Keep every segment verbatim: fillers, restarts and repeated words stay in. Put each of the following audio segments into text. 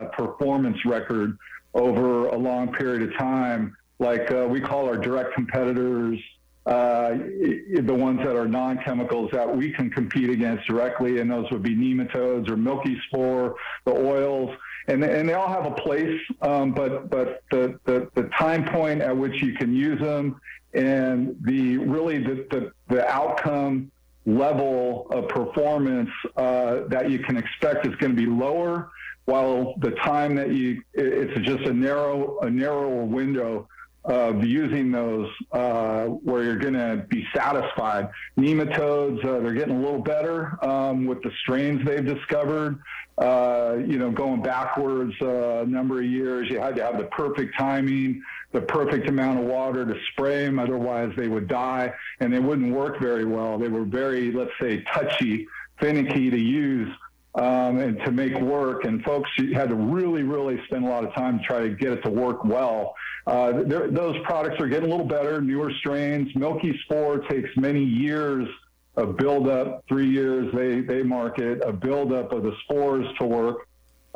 a performance record over a long period of time, like uh, we call our direct competitors, uh, the ones that are non-chemicals that we can compete against directly, and those would be nematodes or milky spore, the oils, and, and they all have a place, um, but but the, the, the time point at which you can use them and the really the, the, the outcome level of performance uh, that you can expect is going to be lower, while the time that you, it's just a narrow, a narrower window of using those uh, where you're going to be satisfied. Nematodes, uh, they're getting a little better um, with the strains they've discovered. Uh, you know, going backwards uh, a number of years, you had to have the perfect timing, the perfect amount of water to spray them, otherwise they would die and they wouldn't work very well. They were very, let's say, touchy, finicky to use um, and to make work, and folks had to really, really spend a lot of time to try to get it to work well. Uh, those products are getting a little better, newer strains. Milky spore takes many years of buildup, three years they, they market, a buildup of the spores to work.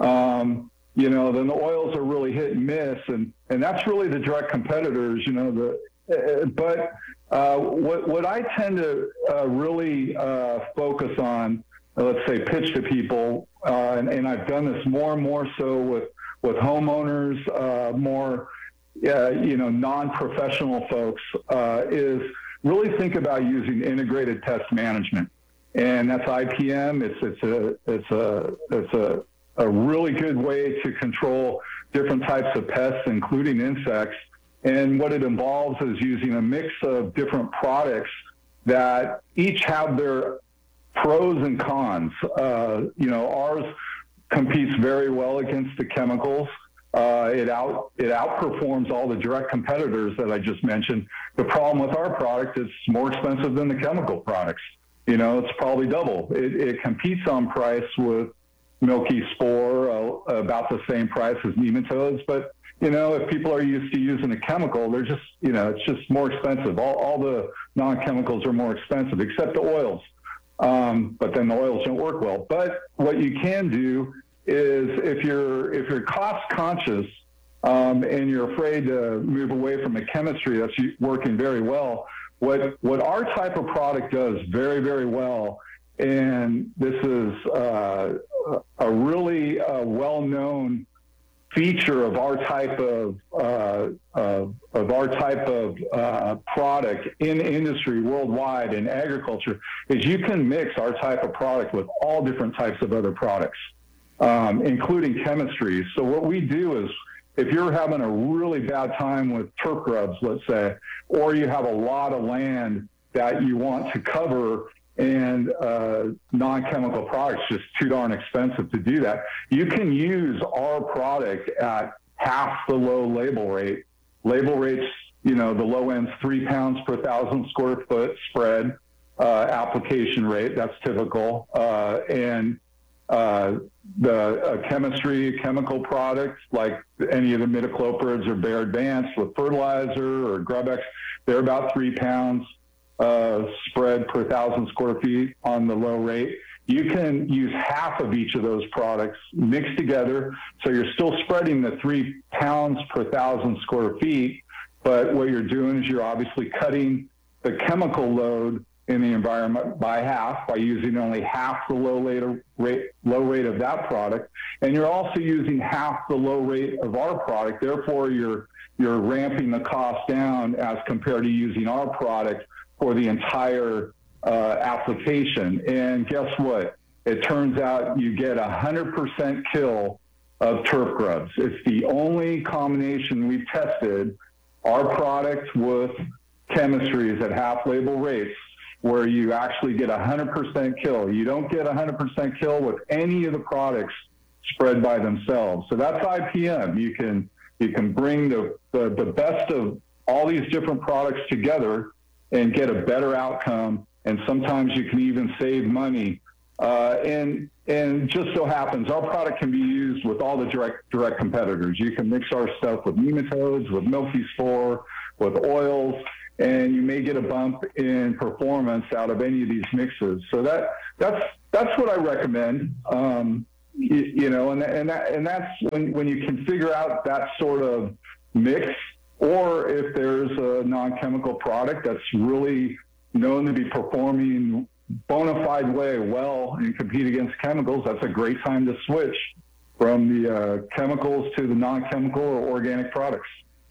Um, you know, then the oils are really hit and miss, and, and that's really the direct competitors, you know, the, uh, but uh, what, what I tend to uh, really uh, focus on, let's say pitch to people, uh, and, and I've done this more and more so with, with homeowners, uh, more, uh, you know, non-professional folks, uh, is really think about using integrated pest management. And that's I P M. It's, it's a, it's a, it's a, a really good way to control different types of pests, including insects. And what it involves is using a mix of different products that each have their pros and cons. Uh, you know, ours competes very well against the chemicals. Uh, it out it outperforms all the direct competitors that I just mentioned. The problem with our product is it's more expensive than the chemical products. You know, it's probably double. It, it competes on price with milky spore, uh, about the same price as nematodes. But, you know, if people are used to using a chemical, they're just, you know, it's just more expensive. All, all the non-chemicals are more expensive, except the oils. Um, but then the oils don't work well. But what you can do is if you're if you're cost conscious um, and you're afraid to move away from a chemistry that's working very well, what what our type of product does very, very well, and this is uh, a really uh, well-known feature of our type of uh, of, of our type of uh, product in industry worldwide in agriculture, is you can mix our type of product with all different types of other products, um, including chemistries. So what we do is, if you're having a really bad time with turf grubs, let's say, or you have a lot of land that you want to cover and uh, non-chemical products just too darn expensive to do that, you can use our product at half the low label rate. Label rates, you know, the low end's three pounds per thousand square foot spread uh, application rate. That's typical. Uh, and uh, the uh, chemistry, chemical products like any of the imidacloprids or Bayer Advanced with fertilizer or Grubex, they're about three pounds. Uh, spread per thousand square feet on the low rate. You can use half of each of those products mixed together, so you're still spreading the three pounds per thousand square feet, but what you're doing is you're obviously cutting the chemical load in the environment by half by using only half the low rate, low rate of that product, and you're also using half the low rate of our product. Therefore, you're you're ramping the cost down as compared to using our product for the entire uh, application. And guess what? It turns out you get a one hundred percent kill of turf grubs. It's the only combination we've tested, our product with chemistries at half label rates, where you actually get a one hundred percent kill. You don't get a one hundred percent kill with any of the products spread by themselves. So that's I P M. You can, you can bring the, the, the best of all these different products together and get a better outcome, and sometimes you can even save money. Uh, and and just so happens, our product can be used with all the direct direct competitors. You can mix our stuff with nematodes, with milky spore, with oils, and you may get a bump in performance out of any of these mixes. So that that's that's what I recommend. Um, you, you know, and and that, and that's when when you can figure out that sort of mix, or if there's a non-chemical product that's really known to be performing bona fide way well and compete against chemicals, that's a great time to switch from the uh, chemicals to the non-chemical or organic products.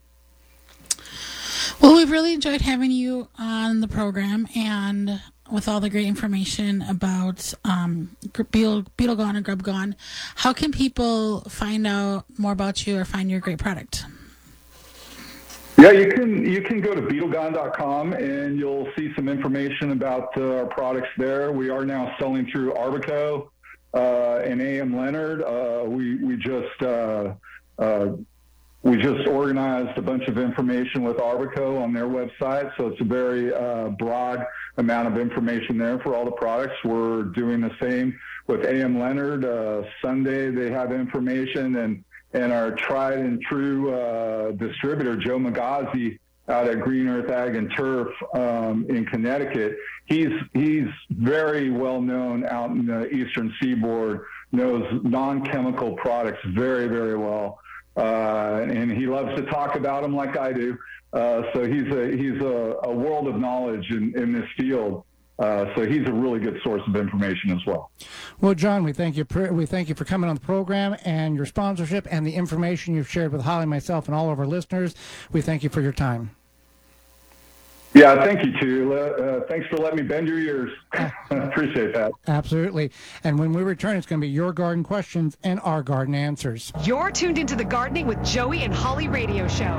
Well, we've really enjoyed having you on the program, and with all the great information about um, Beetle, Beetle Gone and Grub Gone. How can people find out more about you or find your great product? Yeah, you can you can go to beetle gone dot com and you'll see some information about uh, our products there. We are now selling through Arbico uh, and A M Leonard. Uh, we we just uh, uh, we just organized a bunch of information with Arbico on their website, so it's a very uh, broad amount of information there for all the products. We're doing the same with A M Leonard. Uh, Sunday they have information, and and our tried and true uh, distributor, Joe Magazi, out at Green Earth Ag and Turf um, in Connecticut. He's he's very well known out in the Eastern Seaboard, knows non-chemical products very, very well. Uh, and he loves to talk about them like I do. Uh, so he's a he's a, a world of knowledge in, in this field. Uh, so he's a really good source of information as well. Well, John, we thank you. We thank you for coming on the program and your sponsorship and the information you've shared with Holly, myself, and all of our listeners. We thank you for your time. Yeah, thank you too. Uh, thanks for letting me bend your ears. Appreciate that. Absolutely. And when we return, it's going to be your garden questions and our garden answers. You're tuned into the Gardening with Joey and Holly radio show.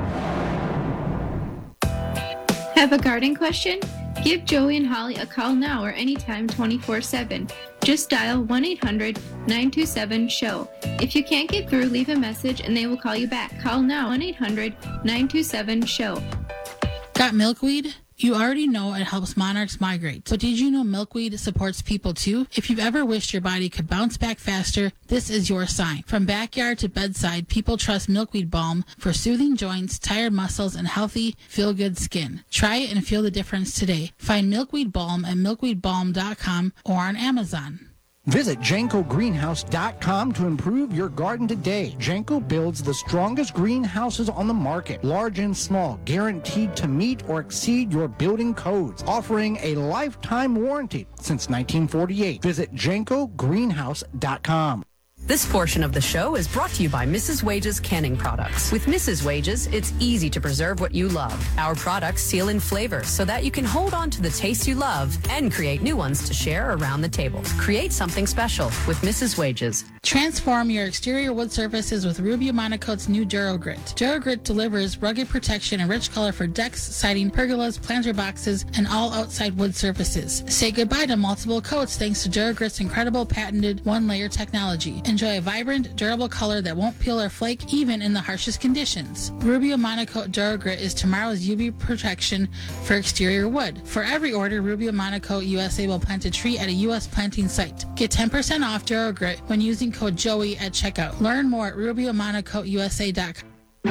Have a garden question? Give Joey and Holly a call now or anytime twenty-four seven. Just dial one eight hundred nine two seven S H O W. If you can't get through, leave a message and they will call you back. Call now one eight hundred nine two seven S H O W. Got milkweed? You already know it helps monarchs migrate, but did you know milkweed supports people too? If you've ever wished your body could bounce back faster, this is your sign. From backyard to bedside, people trust milkweed balm for soothing joints, tired muscles, and healthy, feel-good skin. Try it and feel the difference today. Find milkweed balm at milkweed balm dot com or on Amazon. Visit Janko Greenhouse dot com to improve your garden today. Janko builds the strongest greenhouses on the market, large and small, guaranteed to meet or exceed your building codes, offering a lifetime warranty since nineteen forty-eight. Visit Janko Greenhouse dot com. This portion of the show is brought to you by Missus Wages Canning Products. With Missus Wages, it's easy to preserve what you love. Our products seal in flavor so that you can hold on to the taste you love and create new ones to share around the table. Create something special with Missus Wages. Transform your exterior wood surfaces with Rubio Monocoat's new DuraGrit. DuraGrit delivers rugged protection and rich color for decks, siding, pergolas, planter boxes, and all outside wood surfaces. Say goodbye to multiple coats thanks to DuraGrit's incredible patented one-layer technology. Enjoy a vibrant, durable color that won't peel or flake even in the harshest conditions. Rubio Monocoat DuraGrit is tomorrow's U V protection for exterior wood. For every order, Rubio Monocoat U S A will plant a tree at a U S planting site. Get ten percent off DuraGrit when using code Joey at checkout. Learn more at rubio monocoat u s a dot com.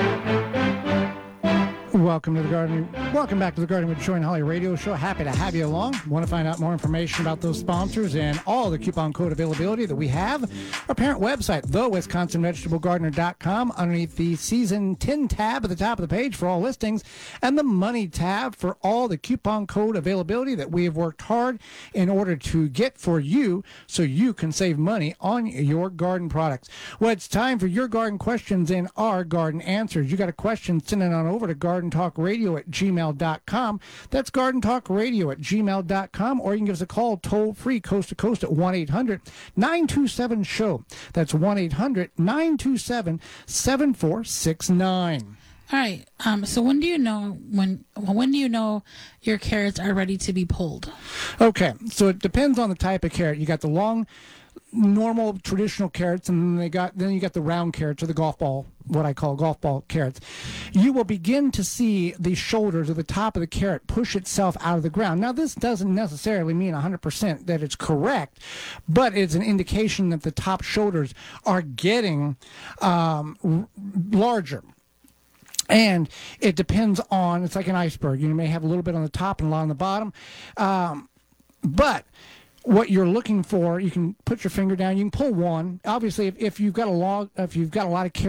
Welcome to the garden. Welcome back to the Gardening with Joey and Holly radio show. Happy to have you along. Want to find out more information about those sponsors and all the coupon code availability that we have? Our parent website, the wisconsin vegetable gardener dot com, underneath the season ten tab at the top of the page for all listings, and the money tab for all the coupon code availability that we have worked hard in order to get for you so you can save money on your garden products. Well, it's time for your garden questions and our garden answers. You got a question, send it on over to garden talk radio at gmail dot com. That's garden talk radio at gmail dot com, or you can give us a call toll free coast to coast at one eight hundred nine two seven S H O W. That's one eight hundred nine two seven seven four six nine. All right. Um, so when do you know when when do you know your carrots are ready to be pulled? Okay, so it depends on the type of carrot. You got the long, normal, traditional carrots, and then they got then you got the round carrots, or the golf ball, what I call golf ball carrots. You will begin to see the shoulders or the top of the carrot push itself out of the ground. Now, this doesn't necessarily mean one hundred percent that it's correct, but it's an indication that the top shoulders are getting um, r- larger. And it depends on, it's like an iceberg. You may have a little bit on the top and a lot on the bottom. Um, but what you're looking for, you can put your finger down. You can pull one. Obviously, if, if you've got a log, if you've got a lot of